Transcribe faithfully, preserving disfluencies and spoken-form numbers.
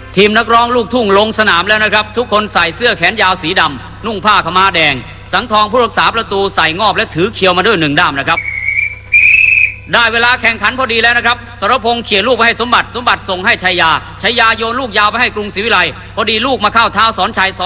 ทีมนักร้องลูกทุ่งลงสนามแล้วนะครับทุกคนใส่เสื้อแขนยาวสีดำนุ่งผ้าขม้าแดงสังทองผู้รักษาประตูใส่งอบและถือเขียวมาด้วยหนึ่งด้ามนะครับได้เวลาแข่งขันพอดีแล้วนะครับสรพงษ์เขี่ยลูกไปให้สมบัติสมบัติส่งให้ชัยยาชัยยาโยนลูกยาวไปให้กรุงศรีวิไลพอดีลูกมาเข้าเท้าสอนชัย